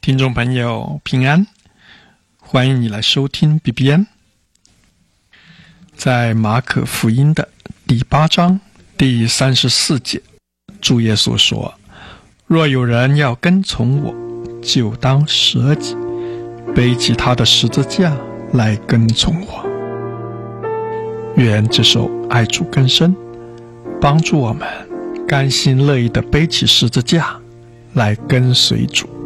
听众朋友平安，欢迎你来收听 BBN。 在马可福音的第8章第34节，主耶稣说，若有人要跟从我，就当舍己，背起他的十字架来跟从我。愿这首爱主更深，帮助我们甘心乐意地背起十字架来跟随主。